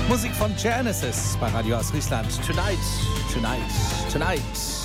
Musik von Genesis bei Radio Ostfriesland. Tonight, tonight, tonight.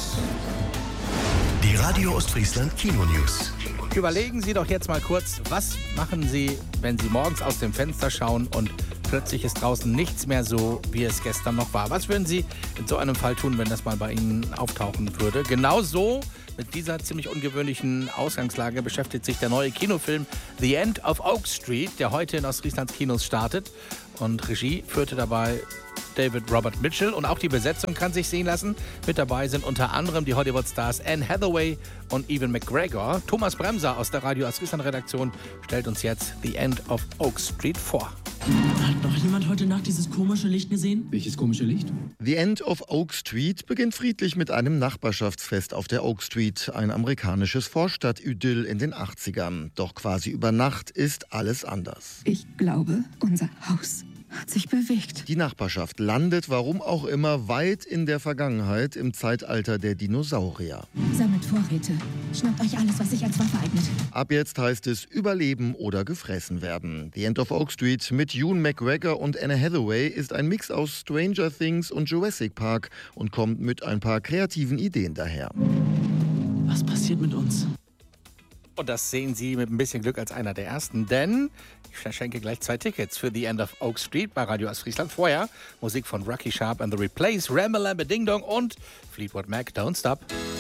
Die Radio Ostfriesland Kino-News. Überlegen Sie doch jetzt mal kurz, was machen Sie, wenn Sie morgens aus dem Fenster schauen und plötzlich ist draußen nichts mehr so, wie es gestern noch war. Was würden Sie in so einem Fall tun, wenn das mal bei Ihnen auftauchen würde? Genauso mit dieser ziemlich ungewöhnlichen Ausgangslage beschäftigt sich der neue Kinofilm The End of Oak Street, der heute in Ostfrieslands Kinos startet. Und Regie führte dabei David Robert Mitchell und auch die Besetzung kann sich sehen lassen. Mit dabei sind unter anderem die Hollywood-Stars Anne Hathaway und Ewan McGregor. Thomas Bremser aus der Radio Ostfriesland-Redaktion stellt uns jetzt The End of Oak Street vor. Hat noch jemand heute Nacht dieses komische Licht gesehen? Welches komische Licht? The End of Oak Street beginnt friedlich mit einem Nachbarschaftsfest auf der Oak Street, ein amerikanisches Vorstadt-Idyll in den 80ern. Doch quasi über Nacht ist alles anders. Ich glaube, unser Haus hat sich bewegt. Die Nachbarschaft landet, warum auch immer, weit in der Vergangenheit, im Zeitalter der Dinosaurier. Sammelt Vorräte. Schnappt euch alles, was sich als Waffe eignet. Ab jetzt heißt es überleben oder gefressen werden. The End of Oak Street mit Ewan McGregor und Anne Hathaway ist ein Mix aus Stranger Things und Jurassic Park und kommt mit ein paar kreativen Ideen daher. Was passiert mit uns? Und das sehen Sie mit ein bisschen Glück als einer der Ersten, denn ich verschenke gleich 2 Tickets für The End of Oak Street bei Radio Ostfriesland. Vorher Musik von Rocky Sharp and the Replace, Ramble Lambe Ding Dong und Fleetwood Mac, Don't Stop.